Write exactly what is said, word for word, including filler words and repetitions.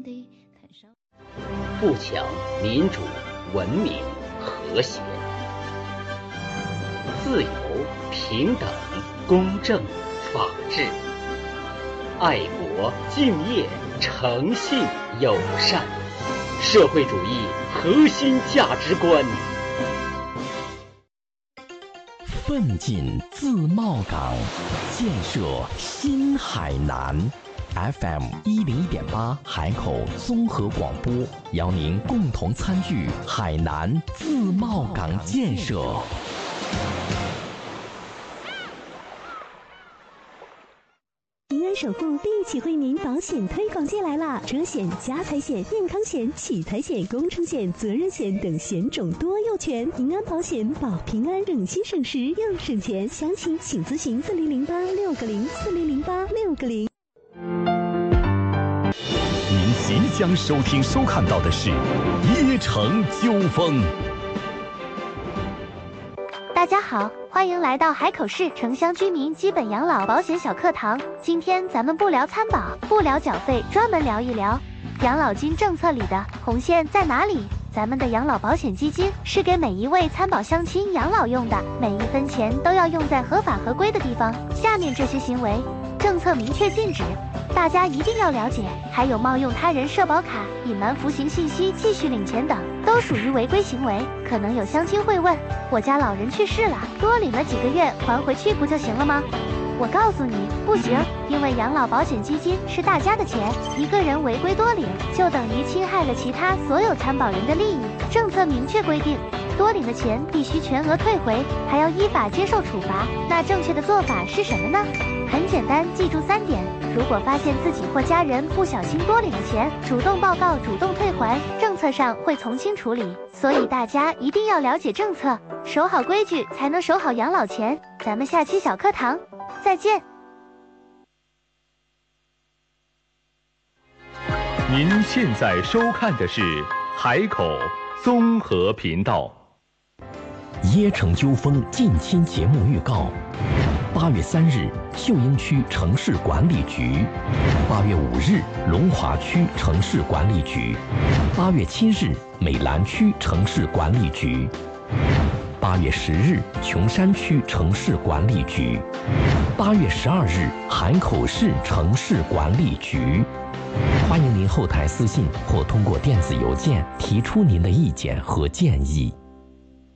富强、民主、文明、和谐、自由、平等、公正、法治、爱国、敬业、诚信、友善，社会主义核心价值观。 奋进自贸港，建设新海南。F M 一零一点八海口综合广播，邀您共同参与海南自贸港建设。 平安守护立体惠民保险推广季来啦！车险、家财险、健康险、喜财险、工程险、责任险等险种多又全，平安保险保平安，省心省时又省钱。详情请咨询四零零八六个零四零零八六个零。 您即将收听收看到的是《耶城纠纷》。 大家好，欢迎来到海口市城乡居民基本养老保险小课堂。今天咱们不聊参保，不聊缴费，专门聊一聊养老金政策里的红线在哪里。咱们的养老保险基金是给每一位参保乡亲养老用的，每一分钱都要用在合法合规的地方。下面这些行为，政策明确禁止，大家一定要了解。还有冒用他人社保卡、隐瞒服刑信息、继续领钱等，都属于违规行为。可能有乡亲会问，我家老人去世了，多领了几个月还回去不就行了吗？我告诉你，不行，因为养老保险基金是大家的钱，一个人违规多领，就等于侵害了其他所有参保人的利益。政策明确规定，多领的钱必须全额退回，还要依法接受处罚。那正确的做法是什么呢？很简单，记住三点：如果发现自己或家人不小心多领了钱，主动报告，主动退还，政策上会从轻处理。所以大家一定要了解政策，守好规矩，才能守好养老钱。咱们下期小课堂再见。 您现在收看的是海口综合频道。 耶城纠纷近期节目预告：八月三日，秀英区城市管理局；八月五日，龙华区城市管理局；八月七日，美兰区城市管理局；八月十日，琼山区城市管理局；八月十二日，海口市城市管理局。欢迎您后台私信或通过电子邮件提出您的意见和建议。